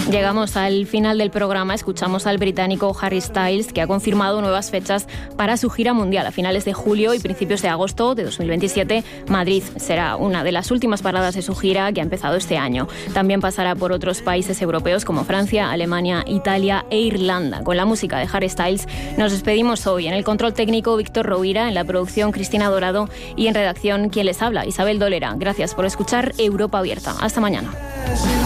Llegamos al final del programa. Escuchamos al británico Harry Styles, que ha confirmado nuevas fechas para su gira mundial. A finales de julio y principios de agosto de 2027, Madrid será una de las últimas paradas de su gira, que ha empezado este año. También pasará por otros países europeos como Francia, Alemania, Italia e Irlanda. Con la música de Harry Styles nos despedimos hoy. En el control técnico, Víctor Rovira; en la producción, Cristina Dorado; y en redacción, quien les habla, Isabel Dolera. Gracias por escuchar Europa Abierta. Hasta mañana.